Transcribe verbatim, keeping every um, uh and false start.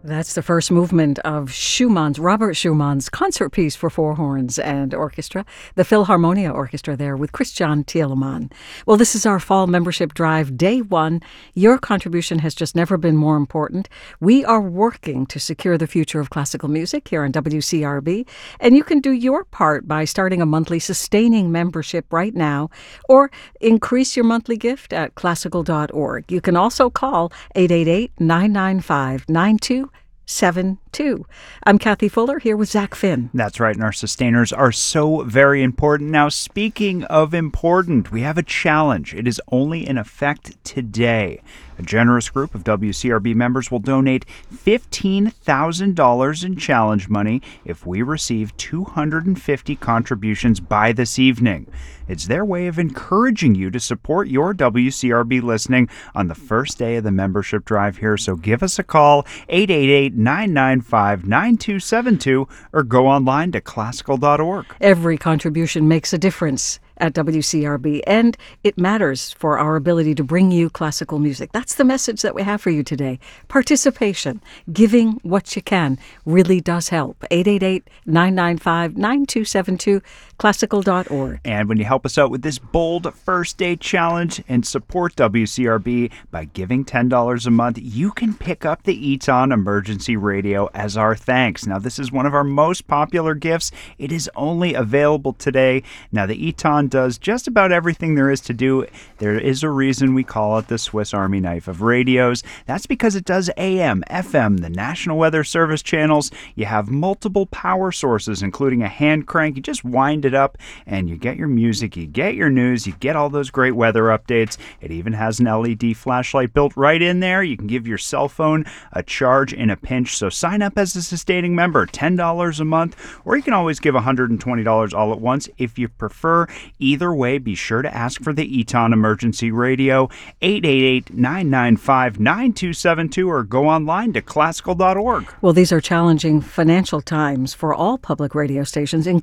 That's the first movement of Schumann's, Robert Schumann's concert piece for four horns and orchestra, the Philharmonia Orchestra there with Christian Thielemann. Well, this is our fall membership drive, day one. Your contribution has just never been more important. We are working to secure the future of classical music here on W C R B, and you can do your part by starting a monthly sustaining membership right now, or increase your monthly gift at classical dot org. You can also call eight eight eight, nine nine five, nine two seven two. I'm Kathy Fuller here with Zach Finn. That's right, and our sustainers are so very important. Now, speaking of important, we have a challenge. It is only in effect today. A generous group of W C R B members will donate fifteen thousand dollars in challenge money if we receive two hundred fifty contributions by this evening. It's their way of encouraging you to support your W C R B listening on the first day of the membership drive here. So give us a call, eight eight eight, nine nine five, nine two seven two, or go online to classical dot org. Every contribution makes a difference at W C R B, and it matters for our ability to bring you classical music. That's the message that we have for you today. Participation, giving what you can, really does help. eight eight eight, nine nine five, nine two seven two, classical dot org. And when you help us out with this bold first day challenge and support W C R B by giving ten dollars a month, you can pick up the Eton Emergency Radio as our thanks. Now, this is one of our most popular gifts. It is only available today. Now, the Eton does just about everything there is to do. There is a reason we call it the Swiss Army knife of radios. That's because it does A M, F M, the National Weather Service channels. You have multiple power sources, including a hand crank. You just wind it up and you get your music, you get your news, you get all those great weather updates. It even has an L E D flashlight built right in there. You can give your cell phone a charge in a pinch. So sign up as a sustaining member, ten dollars a month, or you can always give one hundred twenty dollars all at once if you prefer. Either way, be sure to ask for the Eton Emergency Radio, eight eight eight, nine nine five, nine two seven two, or go online to classical dot org. Well, these are challenging financial times for all public radio stations, including